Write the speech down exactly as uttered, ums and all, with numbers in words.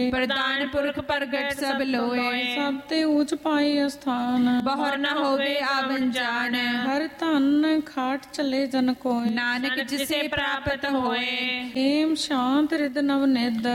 प्रदान पुरख प्रगट सब लोए। सब ते ऊंच पाई स्थान, बहुर न होवे आवन जान। हर धन खाट चले जन कोय, नानक जिसे प्राप्त होए। हेम शांत हृद नव निध,